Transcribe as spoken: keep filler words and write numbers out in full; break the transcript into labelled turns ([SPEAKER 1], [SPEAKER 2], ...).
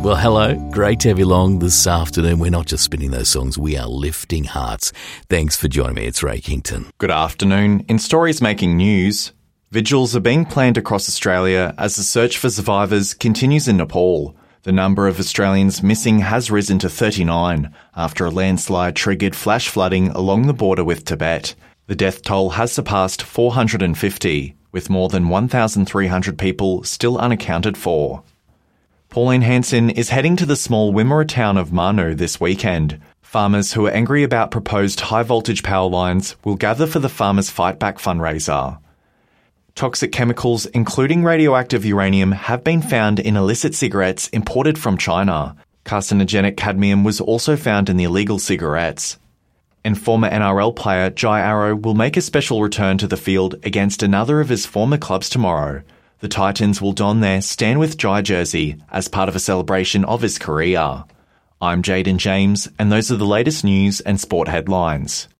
[SPEAKER 1] Well, hello. Great to have you along this afternoon. We're not just spinning those songs, we are lifting hearts. Thanks for joining me. It's Ray Kington.
[SPEAKER 2] Good afternoon. In stories making news, vigils are being planned across Australia as the search for survivors continues in Nepal. The number of Australians missing has risen to thirty-nine after a landslide triggered flash flooding along the border with Tibet. The death toll has surpassed four hundred fifty, with more than one thousand three hundred people still unaccounted for. Pauline Hanson is heading to the small Wimmera town of Manu this weekend. Farmers who are angry about proposed high-voltage power lines will gather for the Farmers Fight Back fundraiser. Toxic chemicals, including radioactive uranium, have been found in illicit cigarettes imported from China. Carcinogenic cadmium was also found in the illegal cigarettes. And former N R L player Jai Arrow will make a special return to the field against another of his former clubs tomorrow. The Titans will don their Stand With Jai jersey as part of a celebration of his career. I'm Jaden James, and those are the latest news and sport headlines.